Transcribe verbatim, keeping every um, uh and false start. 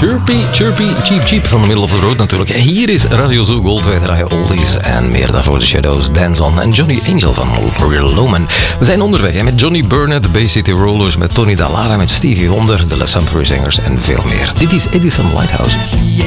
Chirpy, Chirpy, Cheap Cheap van de Middle of the Road natuurlijk. Hier is Radio Zoo Gold, wij draaien oldies en meer daarvoor de Shadows, Dance On en Johnny Angel van Real Loman. We zijn onderweg hè, met Johnny Burnett, de Bay City Rollers, met Tony Dallara, met Stevie Wonder, de Les Humphrey Singers en veel meer. Dit is Edison Lighthouse.